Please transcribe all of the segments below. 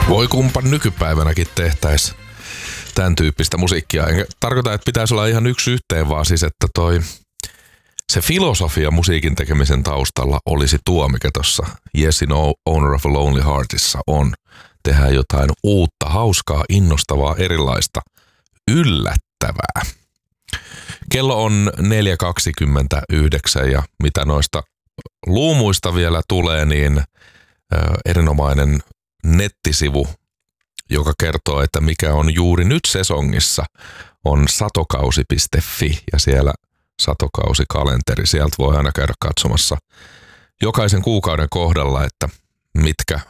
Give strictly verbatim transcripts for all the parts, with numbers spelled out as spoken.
Voi kumpa nykypäivänäkin tehtäisiin tämän tyyppistä musiikkia. Enkä tarkoita, että pitäisi olla ihan yksi yhteen, vaan siis, että toi se filosofia musiikin tekemisen taustalla olisi tuo, mikä tuossa Yes, no, Owner of a Lonely Heartissa on. Tehdään jotain uutta, hauskaa, innostavaa, erilaista, yllättävää. Kello on neljä kaksikymmentäyhdeksän ja mitä noista luumuista vielä tulee, niin ö, erinomainen nettisivu, joka kertoo, että mikä on juuri nyt sesongissa, on satokausi piste fi ja siellä satokausikalenteri. Sieltä voi aina käydä katsomassa jokaisen kuukauden kohdalla, että mitkä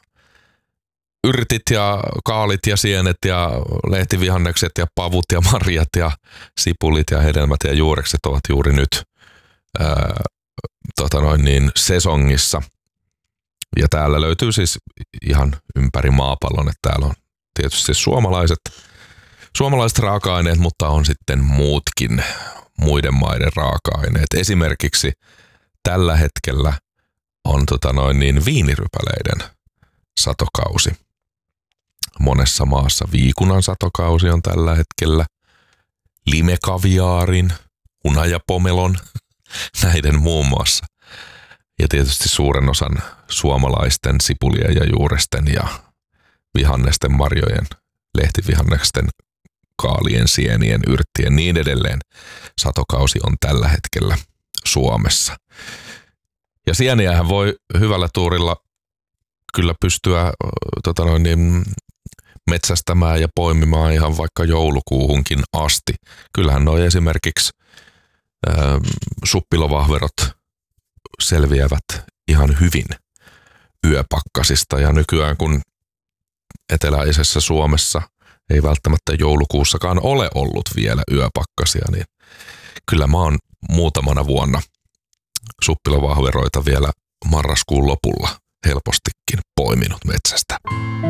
yrtit ja kaalit ja sienet ja lehtivihannekset ja pavut ja marjat ja sipulit ja hedelmät ja juurekset ovat juuri nyt ää, tota noin niin, sesongissa. Ja täällä löytyy siis ihan ympäri maapallon, että täällä on tietysti suomalaiset, suomalaiset raaka-aineet, mutta on sitten muutkin muiden maiden raaka-aineet. Esimerkiksi tällä hetkellä on tota noin niin viinirypäleiden satokausi. Monessa maassa viikunan satokausi on tällä hetkellä, limekaviaarin, hunajapomelon, näiden muun muassa. Ja tietysti suuren osan suomalaisten sipulien ja juuresten ja vihannesten, marjojen, lehtivihannesten, kaalien, sienien, yrttien niin edelleen satokausi on tällä hetkellä Suomessa. Ja sieniähän voi hyvällä tuurilla kyllä pystyä tota noin, niin, metsästämään ja poimimaan ihan vaikka joulukuuhunkin asti. Kyllähän noi esimerkiksi ä, suppilovahverot selviävät ihan hyvin yöpakkasista. Ja nykyään kun eteläisessä Suomessa ei välttämättä joulukuussakaan ole ollut vielä yöpakkasia, niin kyllä mä oon muutamana vuonna suppilovahveroita vielä marraskuun lopulla helpostikin poiminut metsästä.